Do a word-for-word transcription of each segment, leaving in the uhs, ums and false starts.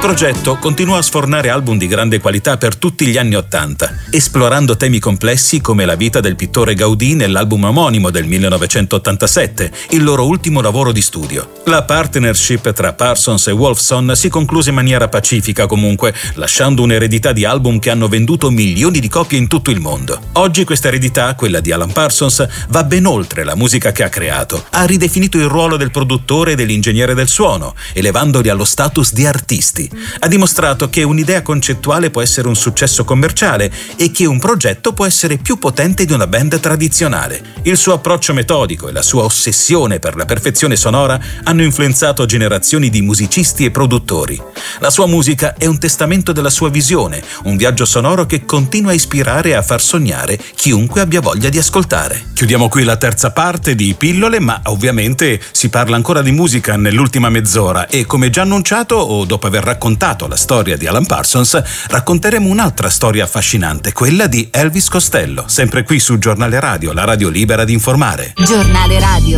progetto continuò a sfornare album di grande qualità per tutti gli anni Ottanta, esplorando temi complessi come la vita del pittore Gaudì nell'album omonimo del millenovecentottantasette, il loro ultimo lavoro di studio. La partnership tra Parsons e Wolfson si concluse in maniera pacifica comunque, lasciando un'eredità di album che hanno venduto milioni di copie in tutto il mondo. Oggi questa eredità, quella di Alan Parsons, va ben oltre la musica che ha creato. Ha ridefinito il ruolo del produttore e dell'ingegnere del suono, elevandoli allo status di artisti. Ha dimostrato che un'idea concettuale può essere un successo commerciale e che un progetto può essere più potente di una band tradizionale. Il suo approccio metodico e la sua ossessione per la perfezione sonora hanno influenzato generazioni di musicisti e produttori. La sua musica è un testamento della sua visione, un viaggio sonoro che continua a ispirare e a far sognare chiunque abbia voglia di ascoltare. Chiudiamo qui la terza parte di Pillole, ma ovviamente si parla ancora di musica nell'ultima mezz'ora e, come già annunciato, o dopo aver raccontato la storia di Alan Parsons, racconteremo un'altra storia affascinante, quella di Elvis Costello, sempre qui su Giornale Radio, la radio libera di informare. Giornale Radio.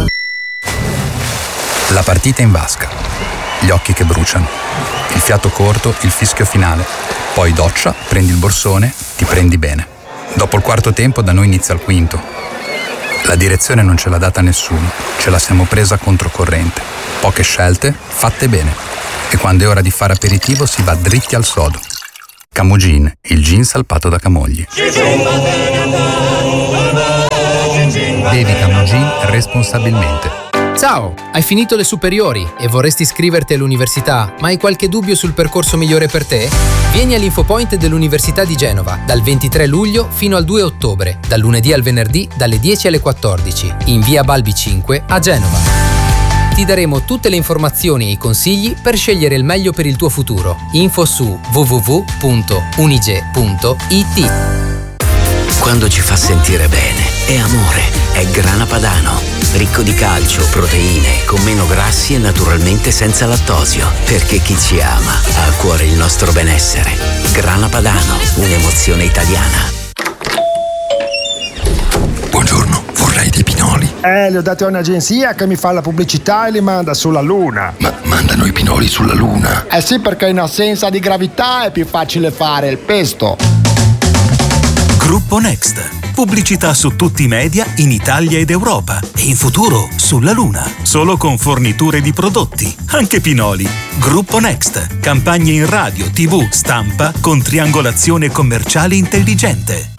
La partita in vasca, gli occhi che bruciano, il fiato corto, il fischio finale, poi doccia, prendi il borsone, ti prendi bene. Dopo il quarto tempo da noi inizia il quinto. La direzione non ce l'ha data nessuno, ce la siamo presa controcorrente. Poche scelte, fatte bene. E quando è ora di fare aperitivo si va dritti al sodo. Camogin, il gin salpato da Camogli. Bevi Camogin responsabilmente. Ciao, hai finito le superiori e vorresti iscriverti all'università, ma hai qualche dubbio sul percorso migliore per te? Vieni all'Infopoint dell'Università di Genova dal ventitré luglio fino al due ottobre, dal lunedì al venerdì dalle dieci alle quattordici, in via Balbi cinque a Genova. Ti daremo tutte le informazioni e i consigli per scegliere il meglio per il tuo futuro. Info su w w w punto unige punto i t. Quando ci fa sentire bene, è amore, è Grana Padano. Ricco di calcio, proteine, con meno grassi e naturalmente senza lattosio. Perché chi ci ama ha a cuore il nostro benessere. Grana Padano, un'emozione italiana. Buongiorno, vorrei dei pinoli. Eh, li ho dati a un'agenzia che mi fa la pubblicità e li manda sulla Luna. Ma mandano i pinoli sulla Luna? Eh sì, perché in assenza di gravità è più facile fare il pesto. Gruppo Next. Pubblicità su tutti i media in Italia ed Europa e in futuro sulla Luna. Solo con forniture di prodotti, anche pinoli. Gruppo Next. Campagne in radio, tivù, stampa con triangolazione commerciale intelligente.